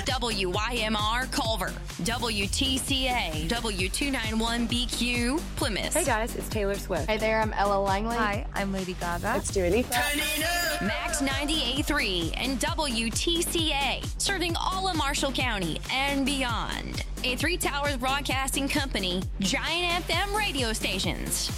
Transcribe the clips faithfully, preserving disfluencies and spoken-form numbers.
W Y M R Culver, W T C A, W two ninety-one B Q Plymouth. Hey guys, it's Taylor Swift. Hey there, I'm Ella Langley. Hi, I'm Lady Gaga. It's Dua Lipa. Max ninety-eight point three and W T C A, serving all of Marshall County and beyond. A Three Towers Broadcasting Company, Giant F M radio stations.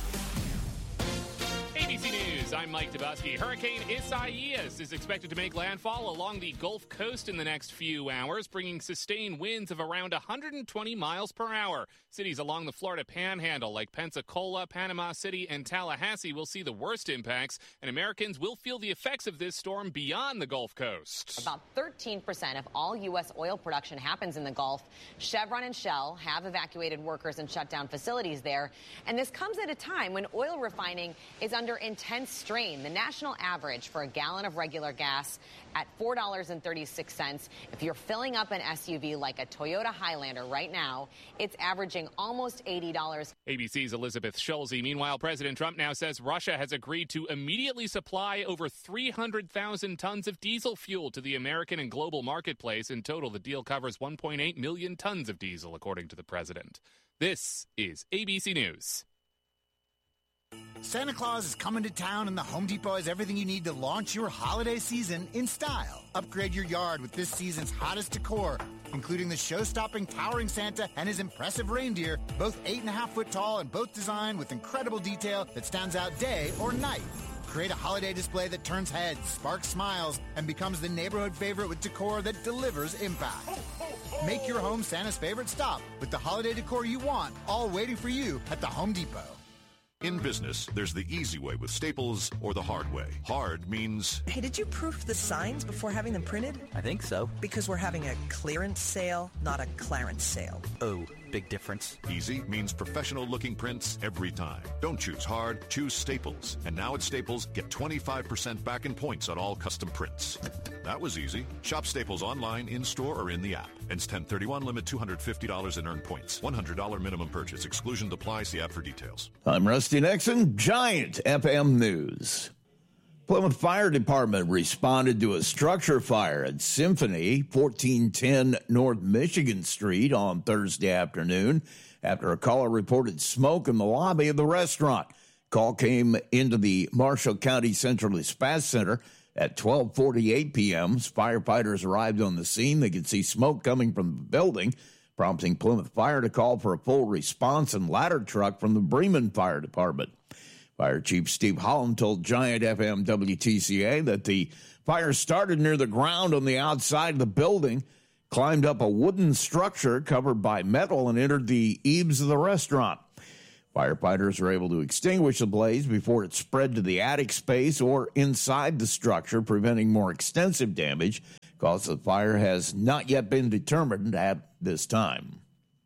A B C News, I'm Mike Dubusky. Hurricane Isaias is expected to make landfall along the Gulf Coast in the next few hours, bringing sustained winds of around one hundred twenty miles per hour. Cities along the Florida Panhandle like Pensacola, Panama City, and Tallahassee will see the worst impacts, and Americans will feel the effects of this storm beyond the Gulf Coast. About thirteen percent of all U S oil production happens in the Gulf. Chevron and Shell have evacuated workers and shut down facilities there, and this comes at a time when oil refining is under intense strain. The national average for a gallon of regular gas at four dollars and thirty-six cents. If you're filling up an S U V like a Toyota Highlander right now, it's averaging almost eighty dollars. A B C's Elizabeth Schulze. Meanwhile, President Trump now says Russia has agreed to immediately supply over three hundred thousand tons of diesel fuel to the American and global marketplace. In total, the deal covers one point eight million tons of diesel, according to the president. This is A B C News. Santa Claus is coming to town, and the Home Depot has everything you need to launch your holiday season in style. Upgrade your yard with this season's hottest decor, including the show-stopping towering Santa and his impressive reindeer, both eight and a half foot tall and both designed with incredible detail that stands out day or night. Create a holiday display that turns heads, sparks smiles, and becomes the neighborhood favorite with decor that delivers impact. Make your home Santa's favorite stop with the holiday decor you want, all waiting for you at the Home Depot. In business, there's the easy way with Staples or the hard way. Hard means... Hey, did you proof the signs before having them printed? I think so. Because we're having a clearance sale, not a Clarence sale. Oh, big difference. Easy means professional-looking prints every time. Don't choose hard, choose Staples. And now at Staples, get twenty-five percent back in points on all custom prints. That was easy. Shop Staples online, in-store, or in the app. Ends ten thirty-one, limit two hundred fifty dollars in earned points. one hundred dollars minimum purchase. Exclusion applies. See app for details. I'm Rusty Nixon, Giant F M News. Plymouth Fire Department responded to a structure fire at Symphony, fourteen ten North Michigan Street on Thursday afternoon after a caller reported smoke in the lobby of the restaurant. Call came into the Marshall County Central Dispatch Center at twelve forty-eight p.m. Firefighters arrived on the scene. They could see smoke coming from the building, prompting Plymouth Fire to call for a full response and ladder truck from the Bremen Fire Department. Fire Chief Steve Holland told Giant F M W T C A that the fire started near the ground on the outside of the building, climbed up a wooden structure covered by metal, and entered the eaves of the restaurant. Firefighters were able to extinguish the blaze before it spread to the attic space or inside the structure, preventing more extensive damage. Cause of the fire has not yet been determined at this time.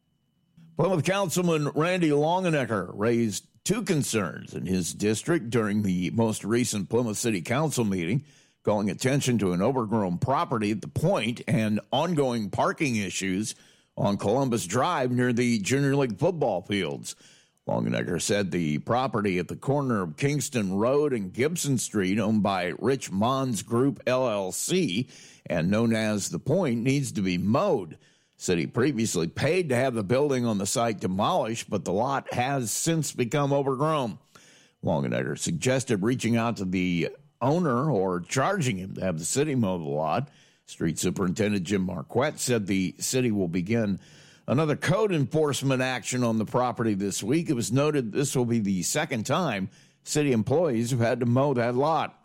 Plymouth Councilman Randy Longenecker raised two concerns in his district during the most recent Plymouth City Council meeting, calling attention to an overgrown property at the Point and ongoing parking issues on Columbus Drive near the Junior League football fields. Longenecker said the property at the corner of Kingston Road and Gibson Street, owned by Rich Mons Group L L C and known as The Point, needs to be mowed. City previously paid to have the building on the site demolished, but the lot has since become overgrown. Longenecker suggested reaching out to the owner or charging him to have the city mow the lot. Street Superintendent Jim Marquette said the city will begin another code enforcement action on the property this week. It was noted this will be the second time city employees have had to mow that lot.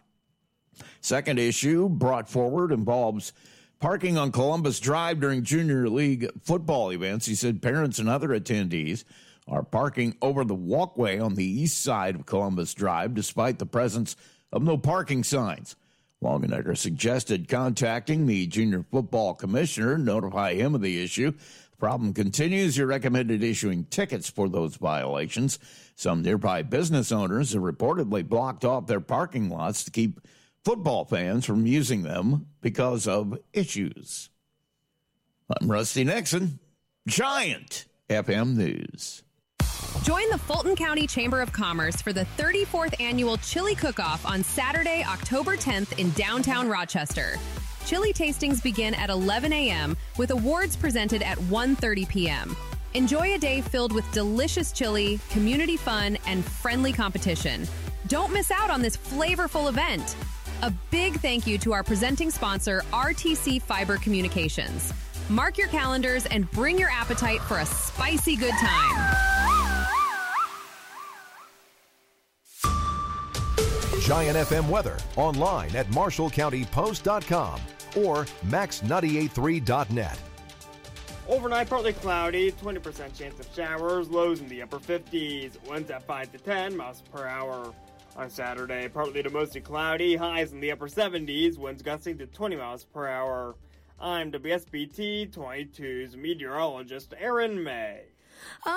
Second issue brought forward involves parking on Columbus Drive during Junior League football events. He said parents and other attendees are parking over the walkway on the east side of Columbus Drive despite the presence of no parking signs. Longenecker suggested contacting the junior football commissioner, notify him of the issue. The problem continues. He recommended issuing tickets for those violations. Some nearby business owners have reportedly blocked off their parking lots to keep football fans from using them because of issues. I'm Rusty Nixon, Giant F M News. Join the Fulton County Chamber of Commerce for the thirty-fourth Annual Chili Cook-Off on Saturday, October tenth in downtown Rochester. Chili tastings begin at eleven a.m. with awards presented at one thirty p.m. Enjoy a day filled with delicious chili, community fun, and friendly competition. Don't miss out on this flavorful event. A big thank you to our presenting sponsor, R T C Fiber Communications. Mark your calendars and bring your appetite for a spicy good time. Giant F M weather online at marshall county post dot com or max nine eight three dot net. Overnight, partly cloudy, twenty percent chance of showers, lows in the upper fifties, winds at five to ten miles per hour. On Saturday, partly to mostly cloudy, highs in the upper seventies, winds gusting to twenty miles per hour. I'm W S B T twenty-two's meteorologist Aaron May.